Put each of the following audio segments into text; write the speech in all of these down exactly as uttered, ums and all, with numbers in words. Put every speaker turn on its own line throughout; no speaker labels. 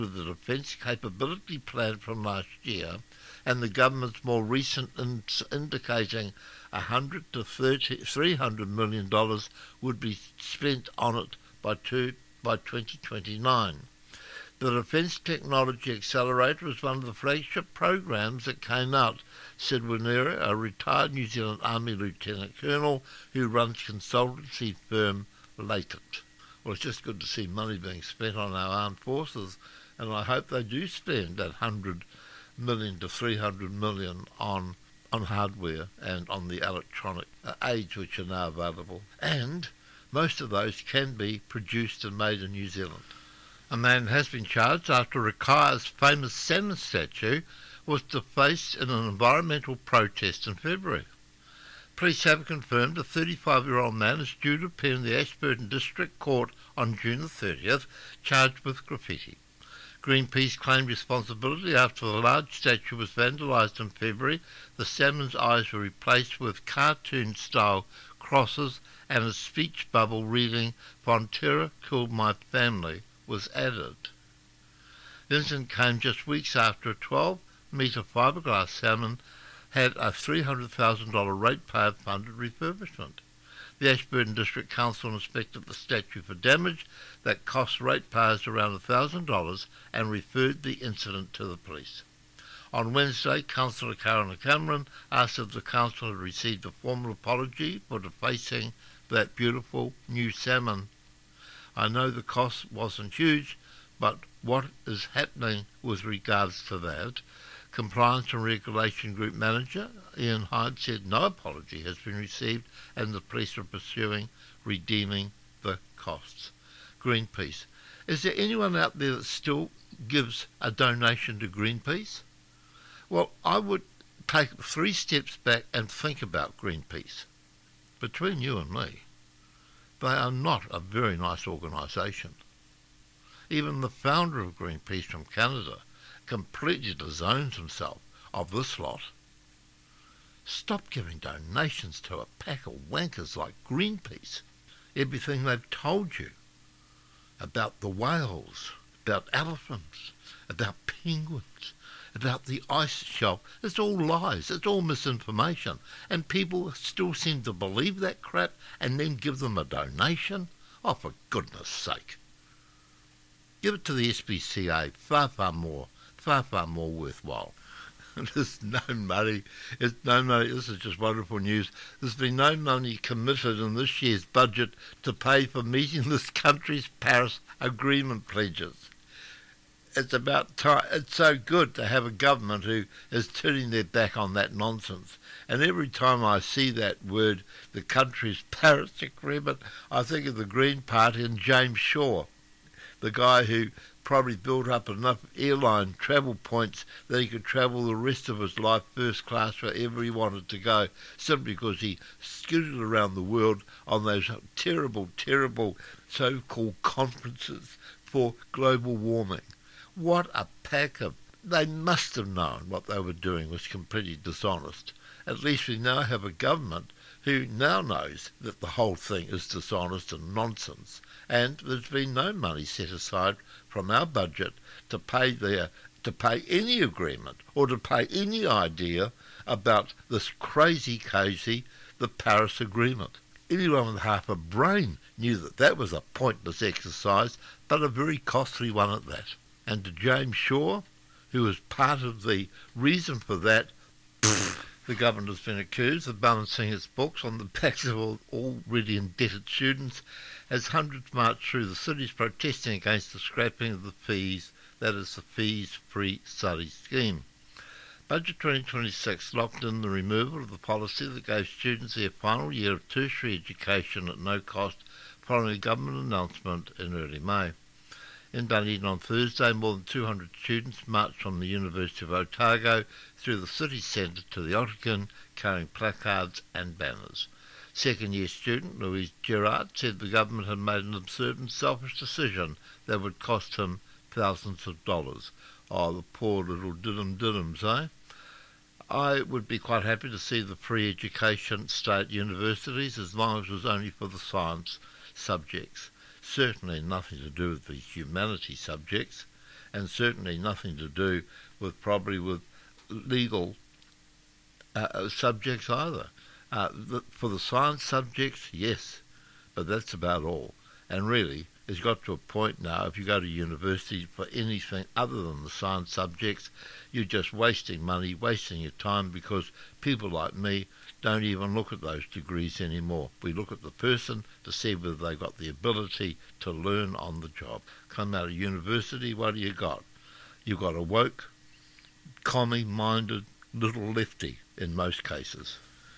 with the Defence Capability Plan from last year and the government's more recent in- indicating one hundred to three hundred million dollars would be spent on it by, two, by twenty twenty-nine. The Defence Technology Accelerator is one of the flagship programs that came out, said Winera, a retired New Zealand Army Lieutenant Colonel who runs consultancy firm Latent. Well, it's just good to see money being spent on our armed forces, and I hope they do spend that one hundred million to three hundred million on on hardware and on the electronic uh, aids which are now available. And most of those can be produced and made in New Zealand. A man has been charged after Rakaya's famous salmon statue was defaced in an environmental protest in February. Police have confirmed a thirty-five-year-old man is due to appear in the Ashburton District Court on June the thirtieth, charged with graffiti. Greenpeace claimed responsibility after the large statue was vandalised in February. The salmon's eyes were replaced with cartoon-style crosses and a speech bubble reading, "Fonterra killed my family," was added. The incident came just weeks after a twelve-metre fiberglass salmon had a three hundred thousand dollars ratepayer-funded refurbishment. The Ashburton District Council inspected the statue for damage that cost ratepayers around one thousand dollars and referred the incident to the police. On Wednesday, Councillor Karen Cameron asked if the council had received a formal apology for defacing that beautiful new salmon. I know the cost wasn't huge, but what is happening with regards to that? Compliance and Regulation Group Manager Ian Hyde said no apology has been received and the police are pursuing redeeming the costs. Greenpeace. Is there anyone out there that still gives a donation to Greenpeace? Well, I would take three steps back and think about Greenpeace. Between you and me, they are not a very nice organisation. Even the founder of Greenpeace from Canada completely disowns himself of this lot. Stop giving donations to a pack of wankers like Greenpeace. Everything they've told you about the whales, about elephants, about penguins, about the ice shelf, it's all lies, it's all misinformation. And people still seem to believe that crap and then give them a donation? Oh, for goodness sake. Give it to the S P C A, far, far more, far, far more worthwhile. There's no money, it's no money, this is just wonderful news. There's been no money committed in this year's budget to pay for meeting this country's Paris Agreement pledges. It's about time. It's so good to have a government who is turning their back on that nonsense. And every time I see that word, the country's Paris Agreement, I think of the Green Party and James Shaw, the guy who probably built up enough airline travel points that he could travel the rest of his life first class wherever he wanted to go, simply because he scooted around the world on those terrible, terrible so-called conferences for global warming. What a pack of... They must have known what they were doing was completely dishonest. At least we now have a government who now knows that the whole thing is dishonest and nonsense, and there's been no money set aside from our budget to pay their, to pay any agreement or to pay any idea about this crazy crazy, the Paris Agreement. Anyone with half a brain knew that that was a pointless exercise, but a very costly one at that. And to James Shaw, who was part of the reason for that, the government has been accused of balancing its books on the backs of already indebted students as hundreds marched through the cities protesting against the scrapping of the fees, that is the fees-free study scheme. Budget twenty twenty-six locked in the removal of the policy that gave students their final year of tertiary education at no cost following a government announcement in early May. In Dunedin on Thursday, more than two hundred students marched from the University of Otago through the city centre to the Otagon, carrying placards and banners. Second-year student Louise Gerard said the government had made an absurd and selfish decision that would cost him thousands of dollars. Oh, the poor little diddum-diddums, eh? I would be quite happy to see the free education stay at universities as long as it was only for the science subjects. Certainly nothing to do with the humanities subjects. and certainly nothing to do with probably with legal uh, subjects either. Uh, the, for the science subjects, yes, but that's about all. And really, it's got to a point now, if you go to university for anything other than the science subjects, you're just wasting money, wasting your time, because people like me don't even look at those degrees anymore. We look at the person to see whether they've got the ability to learn on the job. Come out of university, what do you got? You've got a woke, commie-minded little lefty in most cases.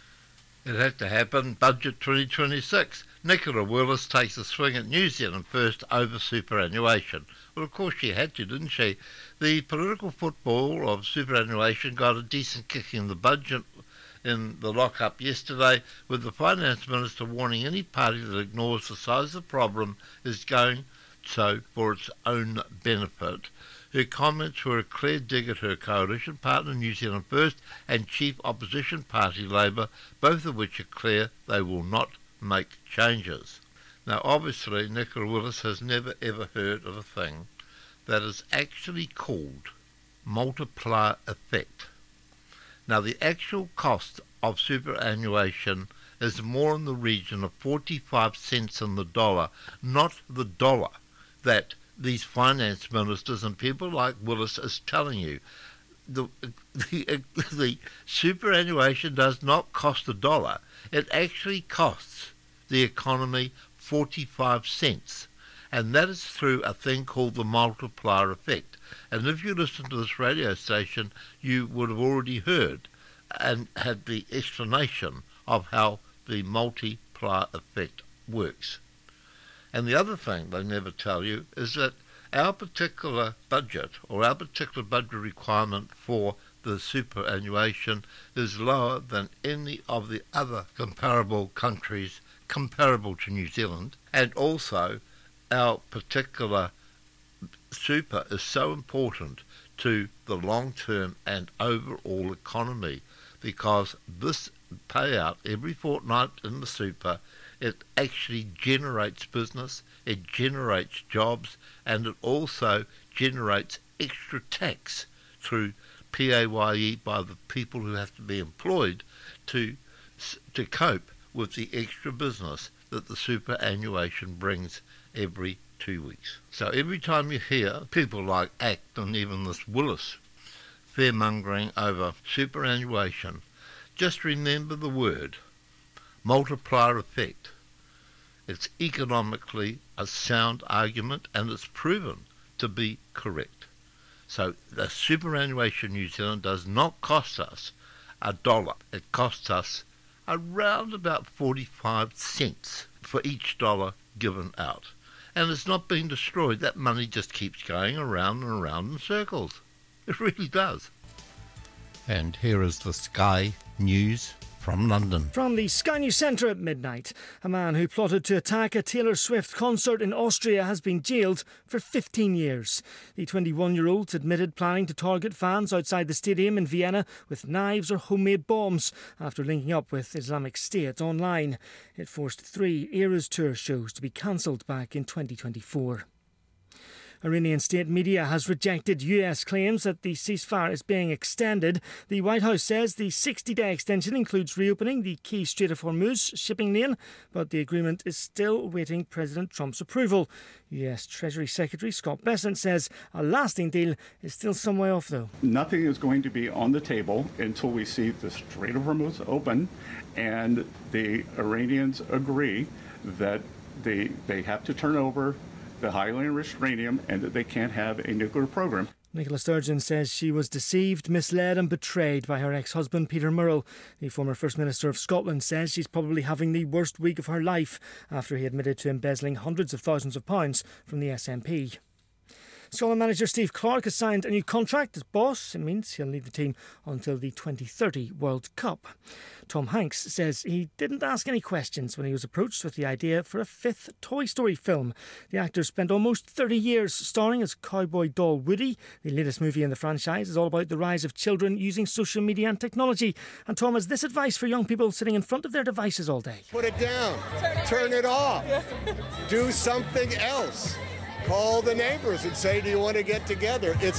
It had to happen. Budget twenty twenty-six. Nicola Willis takes a swing at New Zealand First over superannuation. Well, of course she had to, didn't she? The political football of superannuation got a decent kick in the budget in the lock-up yesterday, with the Finance Minister warning any party that ignores the size of the problem is going so for its own benefit. Her comments were a clear dig at her coalition partner New Zealand First and chief opposition party Labour, both of which are clear they will not make changes. Now obviously Nicola Willis has never ever heard of a thing that is actually called multiplier effect. Now the actual cost of superannuation is more in the region of forty-five cents on the dollar, not the dollar that these finance ministers and people like Willis is telling you. The, the, the superannuation does not cost a dollar. It actually costs the economy forty-five cents. And that is through a thing called the multiplier effect. And if you listen to this radio station, you would have already heard and had the explanation of how the multiplier effect works. And the other thing they never tell you is that our particular budget, or our particular budget requirement for the superannuation, is lower than any of the other comparable countries comparable to New Zealand. And also, our particular super is so important to the long-term and overall economy, because this payout every fortnight in the super, it actually generates business, it generates jobs, and it also generates extra tax through P A Y E by the people who have to be employed to to cope with the extra business that the superannuation brings every two weeks. So every time you hear people like ACT and even this Willis fear-mongering over superannuation, just remember the word multiplier effect. It's economically a sound argument, and it's proven to be correct. So the superannuation New Zealand does not cost us a dollar. It costs us around about forty-five cents for each dollar given out. And it's not being destroyed. That money just keeps going around and around in circles. It really does. And here is the Sky News from London.
From the Sky News Centre at midnight, a man who plotted to attack a Taylor Swift concert in Austria has been jailed for fifteen years. The twenty-one-year-old admitted planning to target fans outside the stadium in Vienna with knives or homemade bombs after linking up with Islamic State online. It forced three Eras Tour shows to be cancelled back in twenty twenty-four. Iranian state media has rejected U S claims that the ceasefire is being extended. The White House says the sixty-day extension includes reopening the key Strait of Hormuz shipping lane, but the agreement is still awaiting President Trump's approval. U S Treasury Secretary Scott Bessent says a lasting deal is still some way off, though.
Nothing is going to be on the table until we see the Strait of Hormuz open and the Iranians agree that they, they have to turn over the highly enriched uranium and that they can't have a nuclear program.
Nicola Sturgeon says she was deceived, misled and betrayed by her ex-husband Peter Murrell. The former First Minister of Scotland says she's probably having the worst week of her life after he admitted to embezzling hundreds of thousands of pounds from the S N P. Scotland manager Steve Clarke has signed a new contract as boss. It means he'll lead the team until the twenty thirty World Cup. Tom Hanks says he didn't ask any questions when he was approached with the idea for a fifth Toy Story film. The actor spent almost thirty years starring as cowboy doll Woody. The latest movie in the franchise is all about the rise of children using social media and technology. And Tom has this advice for young people sitting in front of their devices all day.
Put it down. Turn it off. Do something else. call the neighbors and say, do you want to get together? It's